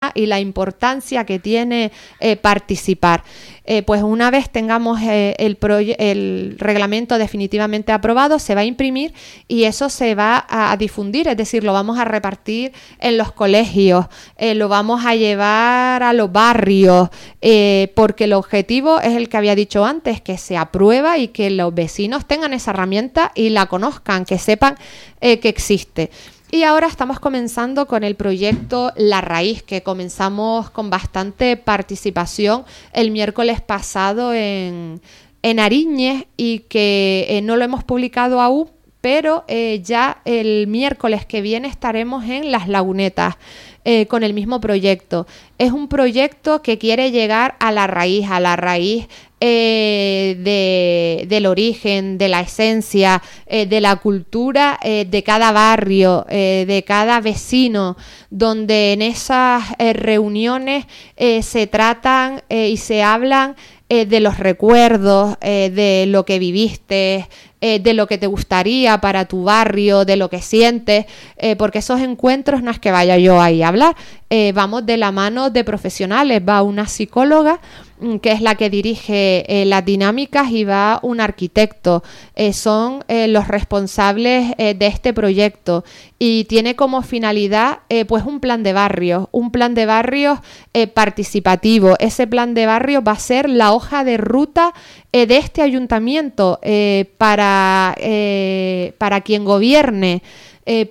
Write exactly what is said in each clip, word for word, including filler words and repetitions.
utilidad y la importancia que tiene eh, participar. Eh, pues una vez tengamos eh, el, proye- el reglamento definitivamente aprobado, se va a imprimir y eso se va a, a difundir, es decir, lo vamos a repartir en los colegios, eh, lo vamos a llevar a los barrios, eh, porque el objetivo es el que había dicho antes, que se aprueba y que los vecinos tengan esa herramienta y la conozcan, que sepan eh, que existe. Y ahora estamos comenzando con el proyecto La Raíz, que comenzamos con bastante participación el miércoles pasado en, en Ariñez y que eh, no lo hemos publicado aún, pero eh, ya el miércoles que viene estaremos en Las Lagunetas eh, con el mismo proyecto. Es un proyecto que quiere llegar a la raíz, a la raíz eh, de, del origen, de la esencia, eh, de la cultura eh, de cada barrio, eh, de cada vecino, donde en esas eh, reuniones eh, se tratan eh, y se hablan eh, de los recuerdos, eh, de lo que viviste, Eh, de lo que te gustaría para tu barrio, de lo que sientes, eh, porque esos encuentros no es que vaya yo ahí a hablar, eh, vamos de la mano de profesionales, va una psicóloga que es la que dirige eh, las dinámicas y va un arquitecto, eh, son eh, los responsables eh, de este proyecto y tiene como finalidad eh, pues un plan de barrios, un plan de barrios eh, participativo. Ese plan de barrios va a ser la hoja de ruta eh, de este ayuntamiento eh, para, eh, para quien gobierne. Eh,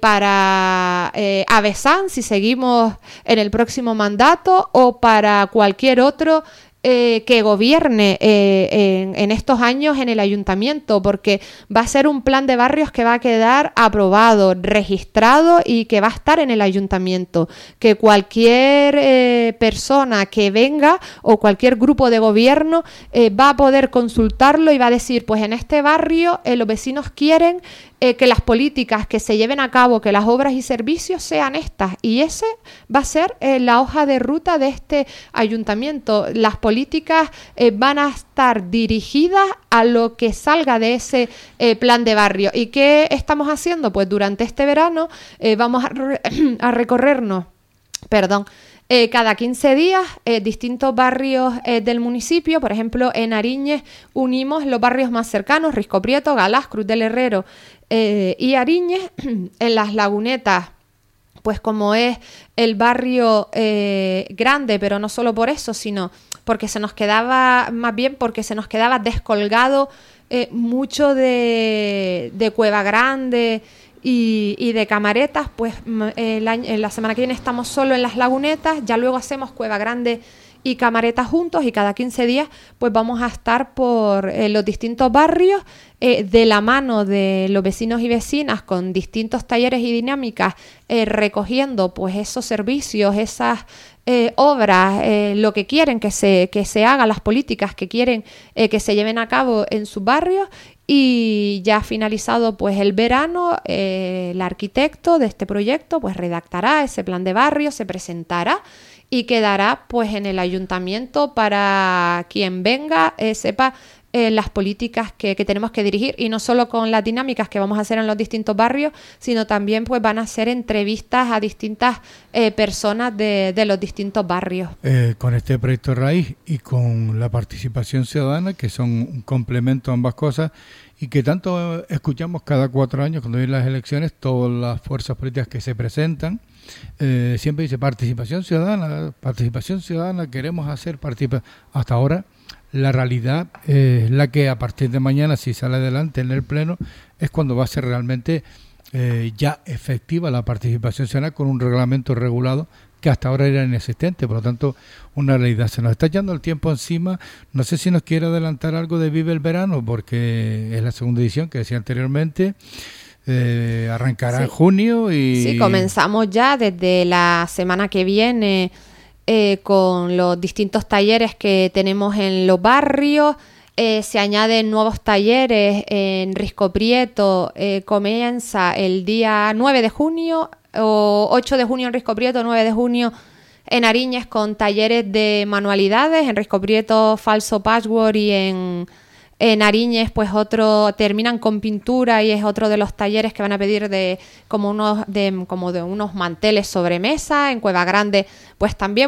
para eh, Avesán, si seguimos en el próximo mandato, o para cualquier otro eh, que gobierne eh, en, en estos años en el ayuntamiento, porque va a ser un plan de barrios que va a quedar aprobado, registrado y que va a estar en el ayuntamiento, que cualquier eh, persona que venga o cualquier grupo de gobierno eh, va a poder consultarlo y va a decir, pues en este barrio eh, los vecinos quieren Eh, que las políticas que se lleven a cabo, que las obras y servicios sean estas, y ese va a ser eh, la hoja de ruta de este ayuntamiento. Las políticas eh, van a estar dirigidas a lo que salga de ese eh, plan de barrio. ¿Y qué estamos haciendo? Pues durante este verano eh, vamos a, re- a recorrernos, perdón, Eh, cada quince días, eh, distintos barrios eh, del municipio. Por ejemplo, en Ariñez unimos los barrios más cercanos, Risco Prieto, Galás, Cruz del Herrero eh, y Ariñez. En Las Lagunetas, pues como es el barrio eh, grande, pero no solo por eso, sino porque se nos quedaba, más bien porque se nos quedaba descolgado eh, mucho de, de Cueva Grande Y, y de Camaretas, pues el año, la semana que viene estamos solo en Las Lagunetas, ya luego hacemos Cueva Grande y Camaretas juntos y cada quince días pues vamos a estar por eh, los distintos barrios eh, de la mano de los vecinos y vecinas con distintos talleres y dinámicas eh, recogiendo pues esos servicios, esas eh, obras, eh, lo que quieren que se, que se haga, las políticas que quieren eh, que se lleven a cabo en sus barrios. Y ya finalizado pues el verano, eh, el arquitecto de este proyecto pues redactará ese plan de barrio, se presentará y quedará pues en el ayuntamiento para quien venga eh, sepa eh, las políticas que, que tenemos que dirigir, y no solo con las dinámicas que vamos a hacer en los distintos barrios, sino también pues van a hacer entrevistas a distintas eh, personas de, de los distintos barrios. Eh, con este proyecto Raíz y con la participación ciudadana, que son un complemento a ambas cosas, y que tanto escuchamos cada cuatro años cuando vienen las elecciones, todas las fuerzas políticas que se presentan, eh, siempre dice participación ciudadana, participación ciudadana, queremos hacer participación. Hasta ahora la realidad eh, es la que a partir de mañana, si sale adelante en el pleno, es cuando va a ser realmente eh, ya efectiva la participación ciudadana con un reglamento regulado que hasta ahora era inexistente, por lo tanto una realidad. Se nos está echando el tiempo encima, no sé si nos quiere adelantar algo de Vive el Verano, porque es la segunda edición que decía anteriormente, eh, arrancará sí. en junio y... Sí, comenzamos ya desde la semana que viene eh, con los distintos talleres que tenemos en los barrios. Eh, se añaden nuevos talleres en Risco Prieto, eh, comienza el día nueve de junio, o ocho de junio en Risco Prieto, nueve de junio en Ariñez, con talleres de manualidades, en Risco Prieto falso patchwork y en, en Ariñez pues otro, terminan con pintura y es otro de los talleres que van a pedir de como unos, de, como de unos manteles sobre mesa. En Cueva Grande pues también